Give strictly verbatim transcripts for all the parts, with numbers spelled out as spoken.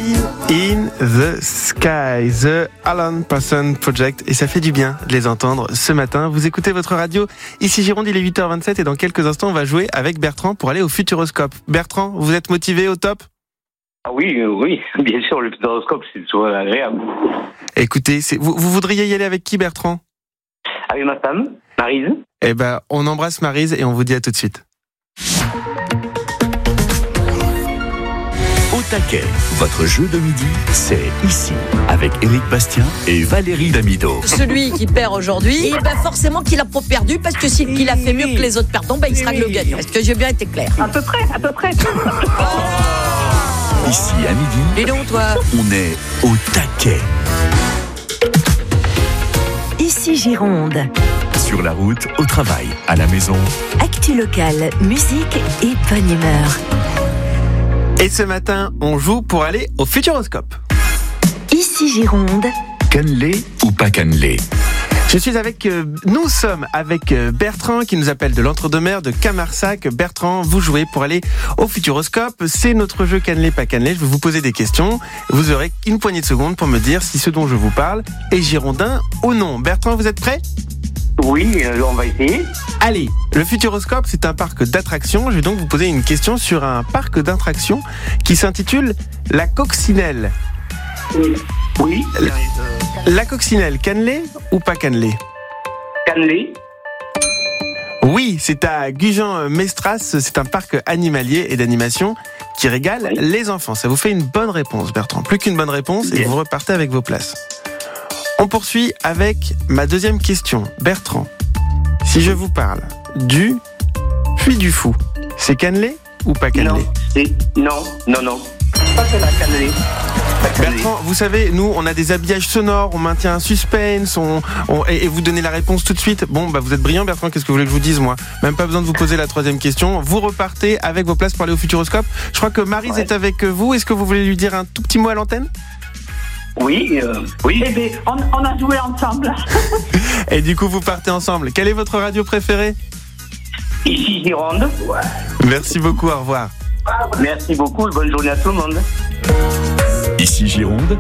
Eye in the Sky, The Alan Parsons Project, et ça fait du bien de les entendre ce matin. Vous écoutez votre radio, ici Gironde, il est huit heures vingt-sept et dans quelques instants on va jouer avec Bertrand pour aller au Futuroscope. Bertrand, vous êtes motivé au top ? Ah oui, euh, oui, bien sûr, le Futuroscope c'est toujours agréable. Écoutez, c'est, vous, vous voudriez y aller avec qui, Bertrand ? Avec ma femme, Maryse. Eh ben, on embrasse Maryse et on vous dit à tout de suite. Au taquet, votre jeu de midi, c'est ici, avec Éric Bastien et Valérie Damido. Celui qui perd aujourd'hui, et ben forcément qu'il a pas perdu, parce que s'il qu'il a fait mieux que les autres perdants, ben il sera le gagnant. Est-ce que j'ai bien été clair ? À peu près, à peu près. Ici, à midi, Et donc, toi ? on est au taquet. Ici Gironde. Sur la route, au travail, à la maison. Actu locale, musique et bonne humeur. Et ce matin, on joue pour aller au Futuroscope. Ici Gironde. Cannelé ou pas cannelé ? Je suis avec, euh, nous sommes avec euh, Bertrand qui nous appelle de l'Entre-deux-Mers, de Camarsac. Bertrand, vous jouez pour aller au Futuroscope. C'est notre jeu cannelé, pas cannelé. Je vais vous poser des questions. Vous aurez une poignée de secondes pour me dire si ce dont je vous parle est girondin ou non. Bertrand, vous êtes prêt ? Oui, euh, on va essayer. Allez, le Futuroscope, c'est un parc d'attractions. Je vais donc vous poser une question sur un parc d'attractions qui s'intitule La Coccinelle. Oui. La, la Coccinelle, cannelé ou pas cannelé ? Cannelé. Oui, c'est à Gujan-Mestras, c'est un parc animalier et d'animation qui régale Oui. les enfants. Ça vous fait une bonne réponse, Bertrand. Plus qu'une bonne réponse et Bien. vous repartez avec vos places. On poursuit avec ma deuxième question. Bertrand, si je vous parle du Puy du Fou, c'est cannelé ou pas cannelé ? Non, c'est... Non, non, non. Pas celle-là, cannelé. Pas cannelé. Bertrand, vous savez, nous, on a des habillages sonores, on maintient un suspense, on, on, et, et vous donnez la réponse tout de suite. Bon, bah vous êtes brillant, Bertrand, qu'est-ce que vous voulez que je vous dise, moi ? Même pas besoin de vous poser la troisième question. Vous repartez avec vos places pour aller au Futuroscope. Je crois que Maryse Ouais. est avec vous. Est-ce que vous voulez lui dire un tout petit mot à l'antenne ? Oui, euh, oui. Eh bien, on, on a joué ensemble. Et du coup, vous partez ensemble. Quelle est votre radio préférée ? Ici Gironde. Merci beaucoup, au revoir. Merci beaucoup et bonne journée à tout le monde. Ici Gironde,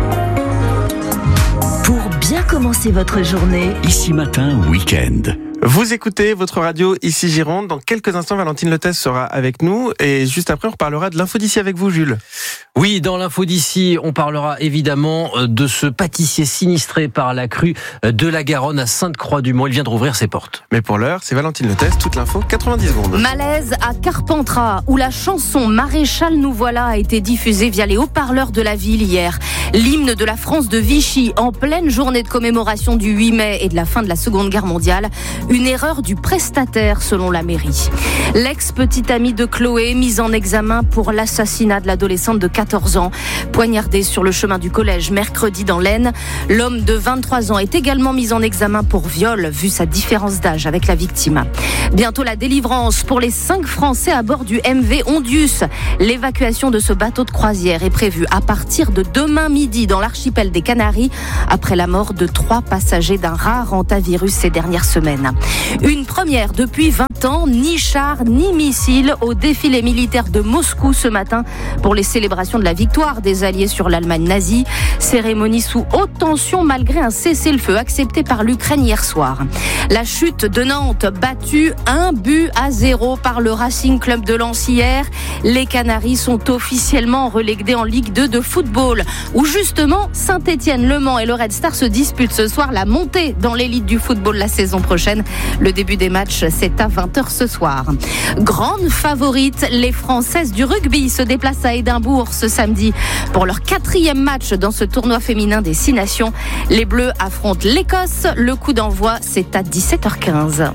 Pour bien commencer votre journée, ici matin, week-end. Vous écoutez votre radio ici Gironde. Dans quelques instants, Valentine Lethès sera avec nous. Et juste après, on reparlera de l'info d'ici avec vous, Jules. Oui, dans l'info d'ici, on parlera évidemment de ce pâtissier sinistré par la crue de la Garonne à Sainte-Croix-du-Mont. Il vient de rouvrir ses portes. Mais pour l'heure, c'est Valentine Lethès. Toute l'info, quatre-vingt-dix secondes. Malaise à Carpentras, où la chanson Maréchal nous voilà a été diffusée via les haut-parleurs de la ville hier. L'hymne de la France de Vichy en pleine journée de commémoration du huit mai et de la fin de la Seconde Guerre mondiale. Une erreur du prestataire selon la mairie. L'ex-petite amie de Chloé, mise en examen pour l'assassinat de l'adolescente de quatorze ans, poignardée sur le chemin du collège mercredi dans l'Aisne. L'homme de vingt-trois ans est également mis en examen pour viol, vu sa différence d'âge avec la victime. Bientôt la délivrance pour les cinq Français à bord du M V Ondius. L'évacuation de ce bateau de croisière est prévue à partir de demain midi dans l'archipel des Canaries, après la mort de trois passagers d'un rare hantavirus ces dernières semaines. Une première depuis vingt ans, ni char ni missile au défilé militaire de Moscou ce matin pour les célébrations de la victoire des Alliés sur l'Allemagne nazie. Cérémonie sous haute tension malgré un cessez-le-feu accepté par l'Ukraine hier soir. La chute de Nantes, battue un but à zéro par le Racing Club de Lens hier. Les Canaries sont officiellement relégués en Ligue deux de football, où justement Saint-Étienne, Le Mans et le Red Star se disputent ce soir la montée dans l'élite du football la saison prochaine. Le début des matchs, c'est à vingt heures ce soir. Grande favorite, les Françaises du rugby se déplacent à Édimbourg ce samedi pour leur quatrième match dans ce tournoi féminin des Six Nations. Les Bleus affrontent l'Écosse. Le coup d'envoi, c'est à dix-sept heures quinze.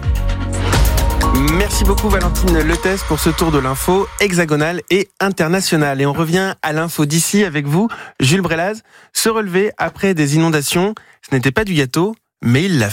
Merci beaucoup Valentine Lethès pour ce tour de l'info hexagonale et internationale. Et on revient à l'info d'ici avec vous, Jules Brélaz. Se relever après des inondations, ce n'était pas du gâteau, mais il l'a fait.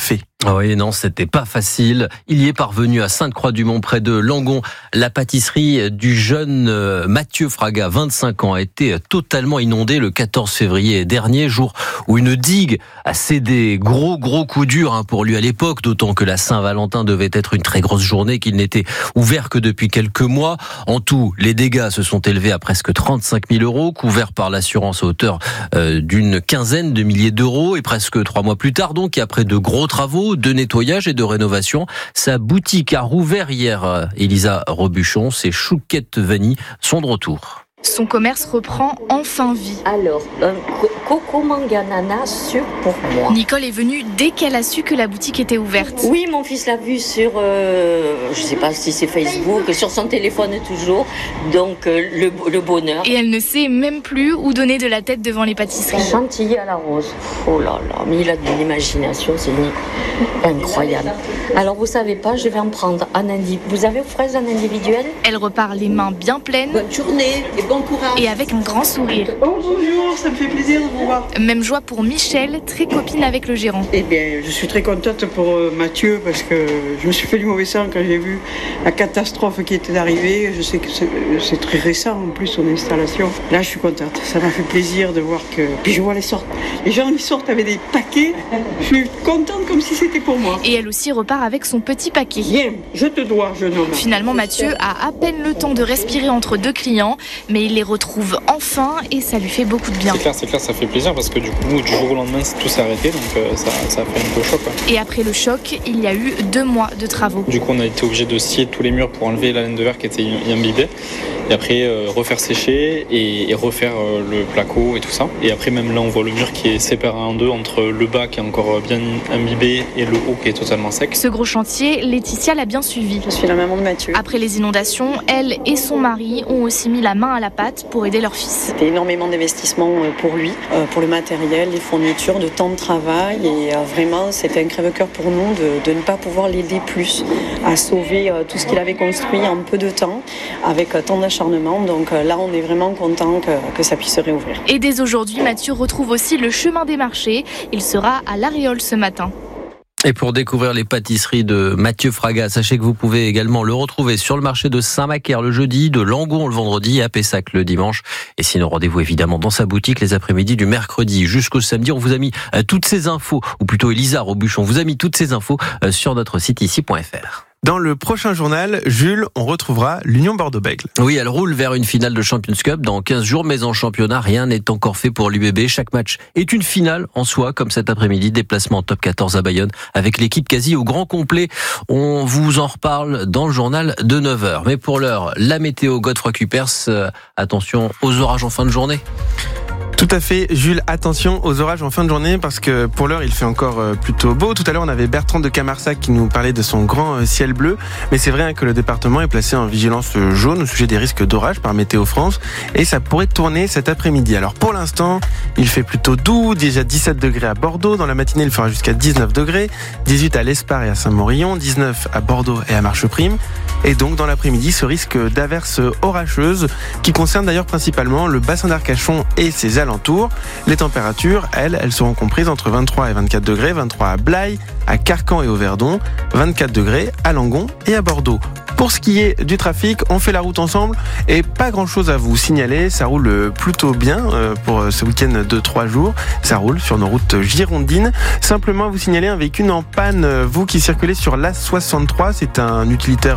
Ah oui, non, c'était pas facile. Il y est parvenu à Sainte-Croix-du-Mont, près de Langon. La pâtisserie du jeune Mathieu Fraga, vingt-cinq ans, a été totalement inondée le quatorze février dernier, jour où une digue a cédé. Gros, gros coup dur hein, pour lui à l'époque, d'autant que la Saint-Valentin devait être une très grosse journée, qu'il n'était ouvert que depuis quelques mois. En tout, les dégâts se sont élevés à presque trente-cinq mille euros, couverts par l'assurance à hauteur euh, d'une quinzaine de milliers d'euros. Et presque trois mois plus tard, donc, et après de gros travaux, de nettoyage et de rénovation, sa boutique a rouvert hier. Elisa Robuchon, ses chouquettes vanille sont de retour. Son commerce reprend enfin vie. Alors, un coco manganana sûr pour moi. Nicole est venue dès qu'elle a su que la boutique était ouverte. Oui, mon fils l'a vu sur, euh, je sais pas si c'est Facebook, sur son téléphone toujours. Donc, euh, le, le bonheur. Et elle ne sait même plus où donner de la tête devant les pâtisseries. Chantilly à la rose. Oh là là, mais il a de l'imagination, c'est incroyable. Alors, vous savez pas, je vais en prendre un individuel. Vous avez aux fraises un individuel ? Elle repart les mains bien pleines. Bonne journée et bon courage. Et avec un grand sourire. Oh bonjour, ça me fait plaisir de vous voir. Même joie pour Michel, très copine avec le gérant. Eh bien, je suis très contente pour Mathieu parce que je me suis fait du mauvais sang quand j'ai vu la catastrophe qui était arrivée. Je sais que c'est, c'est très récent en plus son installation. Là, je suis contente. Ça m'a fait plaisir de voir que... Puis je vois les sortes. Les gens, ils sortent avec des paquets. Je suis contente comme si c'était pour moi. Et elle aussi repart avec son petit paquet. Bien, je te dois, jeune homme. Finalement, Mathieu a à peine le temps de respirer entre deux clients, mais il les retrouve enfin et ça lui fait beaucoup de bien. C'est clair, c'est clair, ça fait plaisir parce que du coup, du jour au lendemain, tout s'est arrêté, donc euh, ça, ça a fait un peu choc. Quoi. Et après le choc, il y a eu deux mois de travaux. Du coup, on a été obligé de scier tous les murs pour enlever la laine de verre qui était imbibée. Et après, euh, refaire sécher et, et refaire euh, le placo et tout ça. Et après, même là, on voit le mur qui est séparé en deux entre le bas qui est encore bien imbibé et le haut qui est totalement sec. Ce gros chantier, Laetitia l'a bien suivi. Je suis la maman de Mathieu. Après les inondations, elle et son mari ont aussi mis la main à la pâte pour aider leur fils. C'était énormément d'investissement pour lui, pour le matériel, les fournitures, de temps de travail. Et vraiment, c'était un crève-cœur pour nous de, de ne pas pouvoir l'aider plus à sauver tout ce qu'il avait construit en peu de temps, avec tant d'acharnement. Donc là, on est vraiment content que, que ça puisse se réouvrir. Et dès aujourd'hui, Mathieu retrouve aussi le chemin des marchés. Il sera à l'Aréole ce matin. Et pour découvrir les pâtisseries de Mathieu Fraga, sachez que vous pouvez également le retrouver sur le marché de Saint-Macaire le jeudi, de Langon le vendredi et à Pessac le dimanche. Et sinon, rendez-vous évidemment dans sa boutique les après-midi du mercredi jusqu'au samedi. On vous a mis toutes ces infos, ou plutôt Elisa Robuchon vous a mis toutes ces infos sur notre site ici point f r. Dans le prochain journal, Jules, on retrouvera l'Union Bordeaux-Bègles. Oui, elle roule vers une finale de Champions Cup dans quinze jours, mais en championnat, rien n'est encore fait pour l'U B B. Chaque match est une finale en soi, comme cet après-midi, déplacement en top quatorze à Bayonne, avec l'équipe quasi au grand complet. On vous en reparle dans le journal de neuf heures. Mais pour l'heure, la météo, Godefroy Cupers, euh, attention aux orages en fin de journée. Tout à fait, Jules, attention aux orages en fin de journée parce que pour l'heure il fait encore plutôt beau. Tout à l'heure on avait Bertrand de Camarsac qui nous parlait de son grand ciel bleu, mais c'est vrai que le département est placé en vigilance jaune au sujet des risques d'orage par Météo France et ça pourrait tourner cet après-midi. Alors pour l'instant il fait plutôt doux, déjà dix-sept degrés à Bordeaux, dans la matinée il fera jusqu'à dix-neuf degrés, dix-huit à l'Espar et à Saint-Morillon, dix-neuf à Bordeaux et à Marcheprime. Et donc dans l'après-midi ce risque d'averses orageuses qui concerne d'ailleurs principalement le bassin d'Arcachon et ses alentours. Les températures, elles, elles seront comprises entre vingt-trois et vingt-quatre degrés, vingt-trois à Blaye, à Carcan et au Verdon, vingt-quatre degrés à Langon et à Bordeaux. Pour ce qui est du trafic, on fait la route ensemble et pas grand chose à vous signaler. Ça roule plutôt bien pour ce week-end de trois jours. Ça roule sur nos routes girondines. Simplement à vous signaler un véhicule en panne, vous qui circulez sur l'A soixante-trois. C'est un utilitaire